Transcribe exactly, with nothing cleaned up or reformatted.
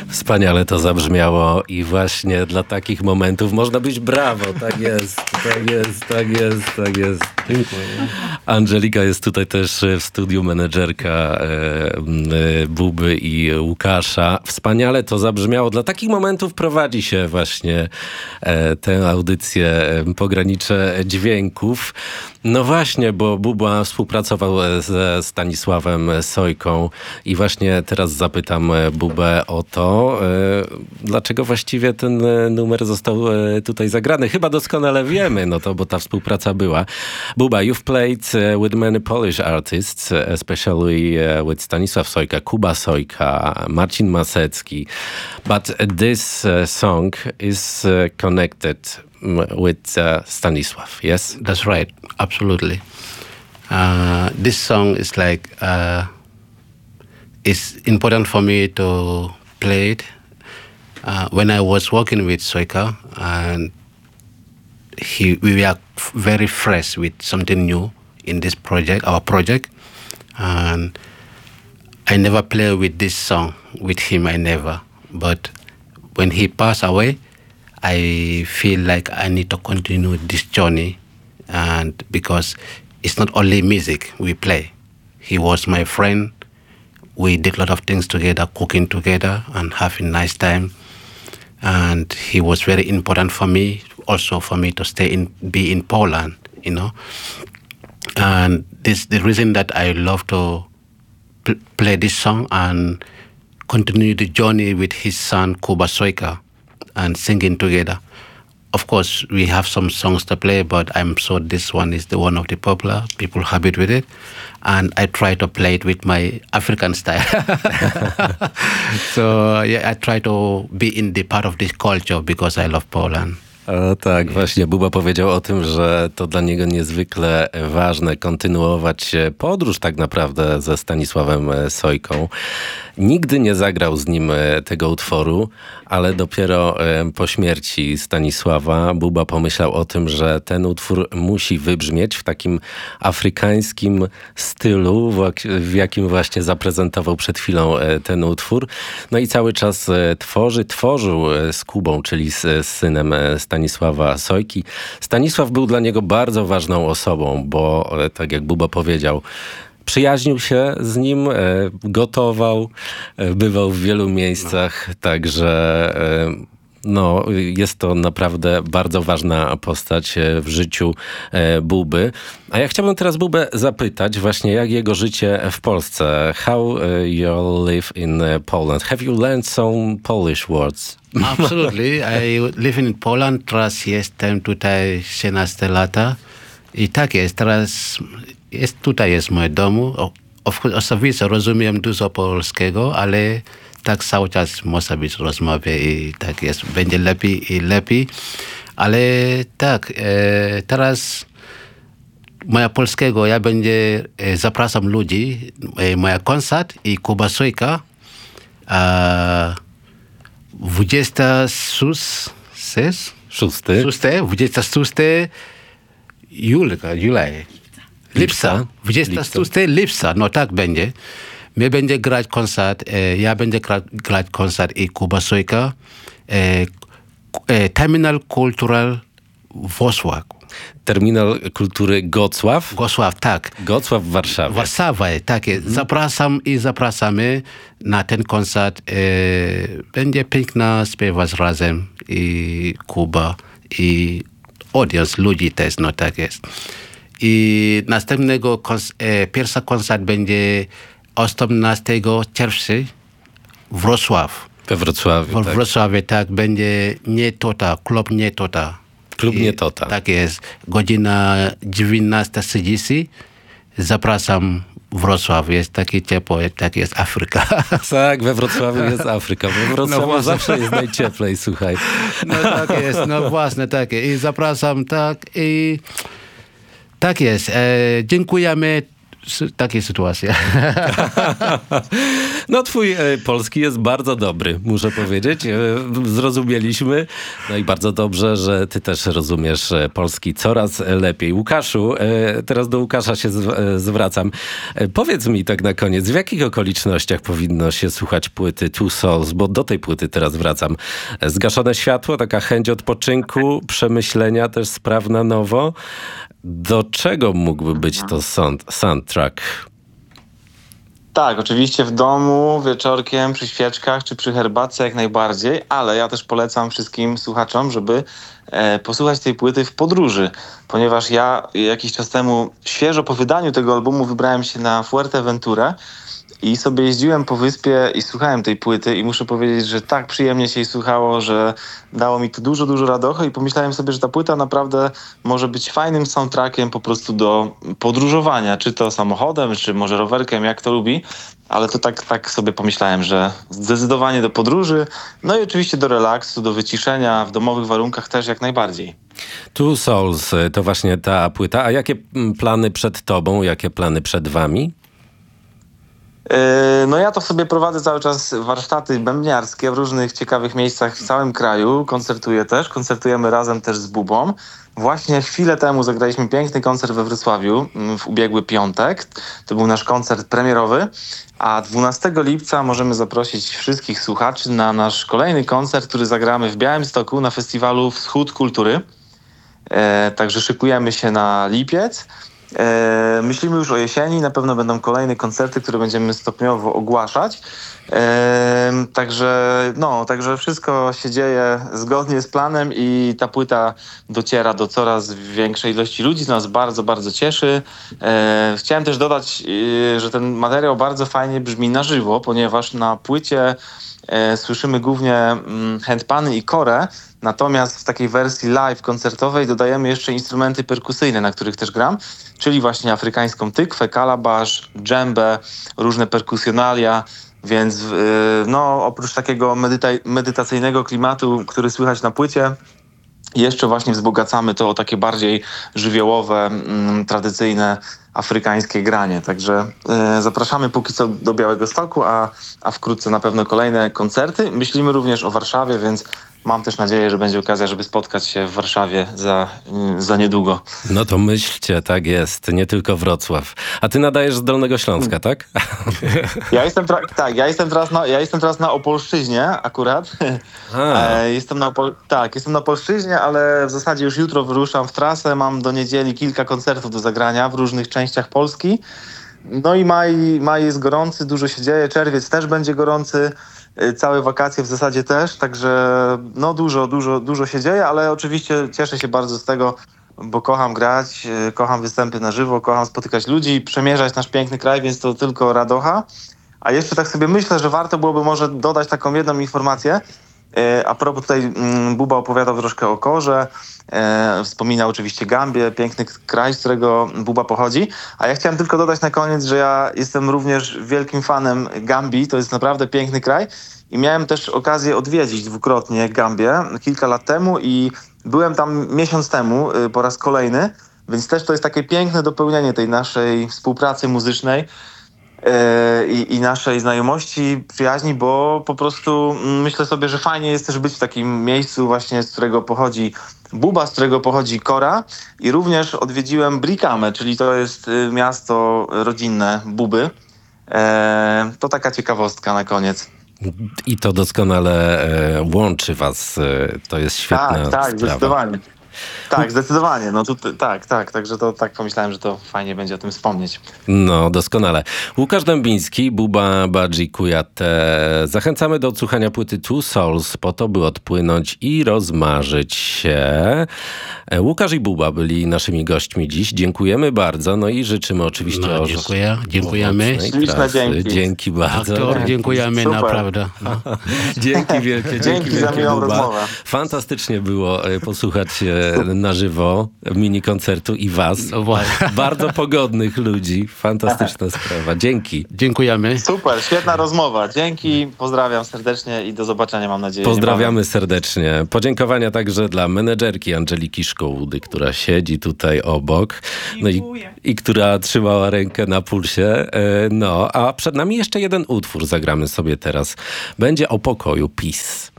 Wspaniale to zabrzmiało i właśnie dla takich momentów można być brawo. Tak jest, tak jest, tak jest, tak jest. Dziękuję. Angelika jest tutaj też w studiu, menedżerka e, e, Buby i Łukasza. Wspaniale to zabrzmiało. Dla takich momentów prowadzi się właśnie e, tę audycję e, Pogranicze Dźwięków. No właśnie, bo Buba współpracował ze Stanisławem Sojką i właśnie teraz zapytam Bubę o to, dlaczego właściwie ten numer został tutaj zagrany. Chyba doskonale wiemy, no to, bo ta współpraca była. Buba, you've played with many Polish artists, especially with Stanisław Sojka, Kuba Sojka, Marcin Masecki, but this song is connected with uh, Stanisław, yes? That's right, absolutely. Uh, this song is like, uh, it's important for me to play it. Uh, when I was working with Sojka, and he, we were very fresh with something new in this project, our project. And I never played with this song with him, I never. But when he passed away, I feel like I need to continue this journey, and because it's not only music we play. He was my friend. We did a lot of things together, cooking together and having nice time. And he was very important for me, also for me to stay in, be in Poland, you know. And this the reason that I love to pl- play this song and continue the journey with his son Kuba Sojka, and singing together. Of course, we have some songs to play, but I'm sure this one is the one of the popular. People happy with it. And I try to play it with my African style. So yeah, I try to be in the part of this culture because I love Poland. O, tak, właśnie Buba powiedział o tym, że to dla niego niezwykle ważne kontynuować podróż tak naprawdę ze Stanisławem Sojką. Nigdy nie zagrał z nim tego utworu, ale dopiero po śmierci Stanisława Buba pomyślał o tym, że ten utwór musi wybrzmieć w takim afrykańskim stylu, w jakim właśnie zaprezentował przed chwilą ten utwór. No i cały czas tworzy, tworzył z Kubą, czyli z, z synem Stanisława Sojki. Stanisław był dla niego bardzo ważną osobą, bo tak jak Buba powiedział, przyjaźnił się z nim, gotował, bywał w wielu miejscach, także no, jest to naprawdę bardzo ważna postać w życiu Buby. A ja chciałbym teraz Bubę zapytać właśnie, jak jego życie w Polsce. How you live in Poland? Have you learned some Polish words? Absolutely. I live in Poland, teraz jestem tutaj trzynaście lata i tak jest, teraz jest, tutaj jest moje domu. Oczywiście rozumiem dużo polskiego, ale tak cały czas muszę być rozmowy i tak jest, będzie lepiej i lepiej. Ale tak, e, teraz moja polskiego, ja będzie, e, zapraszam ludzi, e, moja koncert i Kuba Sojka, e, dwudziestego szóstego dwudziestego szóstego Julka, Julaj. Lipca. dwudziestego szóstego lipca, no tak będzie. My będzie grać koncert, e, ja będę gra, grać koncert i Kuba Sojka. E, e, Terminal Kultural Wrocław. Terminal Kultury Gocław? Gocław, tak. Gocław w Warszawie. Warszawa, tak jest. Hmm. Zapraszam i zapraszamy na ten koncert. E, będzie piękna śpiewać razem i Kuba i audience, ludzi też, no tak jest. I następnego, kons- e, pierwszy koncert będzie osiemnastego czerwca w Wrocław. We Wrocławiu, W tak. Wrocławiu, tak, będzie Nie Tota, klub Nie Tota. Klub Nie Tota. Tak jest. Godzina dziewiętnasta trzydzieści. Zapraszam Wrocław. Jest taki ciepło, tak jest Afryka. Tak, we Wrocławiu jest Afryka. We Wrocławiu no zawsze jest najcieplej, słuchaj. No tak jest, no właśnie, tak jest. I zapraszam, tak, i tak jest. E, dziękujemy Taka sytuacja. No twój e, polski jest bardzo dobry, muszę powiedzieć. E, zrozumieliśmy. No i bardzo dobrze, że ty też rozumiesz e, polski coraz lepiej. Łukaszu, e, teraz do Łukasza się z, e, zwracam. E, powiedz mi tak na koniec, w jakich okolicznościach powinno się słuchać płyty Two Souls? Bo do tej płyty teraz wracam. E, zgaszone światło, taka chęć odpoczynku, przemyślenia też spraw na nowo. Do czego mógłby być to sound, soundtrack? Tak, oczywiście w domu, wieczorkiem, przy świeczkach czy przy herbatce jak najbardziej, ale ja też polecam wszystkim słuchaczom, żeby e, posłuchać tej płyty w podróży, ponieważ ja jakiś czas temu, świeżo po wydaniu tego albumu, wybrałem się na Fuerteventurę i sobie jeździłem po wyspie i słuchałem tej płyty i muszę powiedzieć, że tak przyjemnie się jej słuchało, że dało mi to dużo, dużo radochy i pomyślałem sobie, że ta płyta naprawdę może być fajnym soundtrackiem po prostu do podróżowania, czy to samochodem, czy może rowerkiem, jak to lubi, ale to tak, tak sobie pomyślałem, że zdecydowanie do podróży, no i oczywiście do relaksu, do wyciszenia, w domowych warunkach też jak najbardziej. Two Souls to właśnie ta płyta, a jakie plany przed tobą, jakie plany przed wami? No ja to sobie prowadzę cały czas warsztaty bębniarskie w różnych ciekawych miejscach w całym kraju. Koncertuję też, koncertujemy razem też z Bubą. Właśnie chwilę temu zagraliśmy piękny koncert we Wrocławiu w ubiegły piątek. To był nasz koncert premierowy, a dwunastego lipca możemy zaprosić wszystkich słuchaczy na nasz kolejny koncert, który zagramy w Białymstoku na festiwalu Wschód Kultury. E, także szykujemy się na lipiec. E, myślimy już o jesieni, na pewno będą kolejne koncerty, które będziemy stopniowo ogłaszać. E, także, no, także wszystko się dzieje zgodnie z planem i ta płyta dociera do coraz większej ilości ludzi, co nas bardzo, bardzo cieszy. E, chciałem też dodać, e, że ten materiał bardzo fajnie brzmi na żywo, ponieważ na płycie e, słyszymy głównie mm, handpany i korę, natomiast w takiej wersji live koncertowej dodajemy jeszcze instrumenty perkusyjne, na których też gram, czyli właśnie afrykańską tykwę, kalabasz, dżembę, różne perkusjonalia, więc yy, no, oprócz takiego medyta- medytacyjnego klimatu, który słychać na płycie, jeszcze właśnie wzbogacamy to o takie bardziej żywiołowe, mm, tradycyjne afrykańskie granie. Także yy, zapraszamy póki co do Białegostoku, a, a wkrótce na pewno kolejne koncerty. Myślimy również o Warszawie, więc mam też nadzieję, że będzie okazja, żeby spotkać się w Warszawie za, za niedługo. No to myślcie, tak jest, nie tylko Wrocław. A ty nadajesz z Dolnego Śląska, tak? Ja jestem, tra- tak, ja jestem teraz na, ja jestem teraz na Opolszczyźnie akurat. E, jestem na Opol- tak, jestem na Opolszczyźnie, ale w zasadzie już jutro wyruszam w trasę. Mam do niedzieli kilka koncertów do zagrania w różnych częściach Polski. No i maj, maj jest gorący, dużo się dzieje. Czerwiec też będzie gorący. Całe wakacje w zasadzie też, także no dużo, dużo, dużo się dzieje, ale oczywiście cieszę się bardzo z tego, bo kocham grać, kocham występy na żywo, kocham spotykać ludzi, przemierzać nasz piękny kraj, więc to tylko radocha. A jeszcze tak sobie myślę, że warto byłoby może dodać taką jedną informację. A propos tutaj Buba opowiadał troszkę o korze, e, wspominał oczywiście Gambię, piękny kraj, z którego Buba pochodzi, a ja chciałem tylko dodać na koniec, że ja jestem również wielkim fanem Gambii, to jest naprawdę piękny kraj i miałem też okazję odwiedzić dwukrotnie Gambię kilka lat temu i byłem tam miesiąc temu y, po raz kolejny, więc też to jest takie piękne dopełnienie tej naszej współpracy muzycznej. I, i naszej znajomości, przyjaźni, bo po prostu myślę sobie, że fajnie jest też być w takim miejscu właśnie, z którego pochodzi Buba, z którego pochodzi Kora i również odwiedziłem Brikamę, czyli to jest miasto rodzinne Buby. E, to taka ciekawostka na koniec. I to doskonale e, łączy was. E, to jest świetna tak, tak, sprawa. Zdecydowanie. Tak, zdecydowanie. No tu, tak, tak. Także to tak pomyślałem, że to fajnie będzie o tym wspomnieć. No, doskonale. Łukasz Dębiński, Buba Badzi Kujate. Zachęcamy do odsłuchania płyty Two Souls po to, by odpłynąć i rozmarzyć się. Łukasz i Buba byli naszymi gośćmi dziś. Dziękujemy bardzo. No i życzymy oczywiście no, dziękuję. Dziękujemy. Śliczne dzięki. Dzięki bardzo. Aktor, dziękujemy, super. naprawdę. No. Dzięki wielkie. Dzięki, dzięki za miłą Buba. rozmowę. Fantastycznie było posłuchać e, na żywo, mini koncertu i was. No właśnie. Bardzo pogodnych ludzi. Fantastyczna sprawa. Dzięki. Dziękujemy. Super, świetna rozmowa. Dzięki, pozdrawiam serdecznie i do zobaczenia, mam nadzieję. Pozdrawiamy serdecznie. Podziękowania także dla menedżerki Angeliki Szkołudy, która siedzi tutaj obok, no i, i która trzymała rękę na pulsie. E, no, a przed nami jeszcze jeden utwór zagramy sobie teraz. Będzie o pokoju, Peace.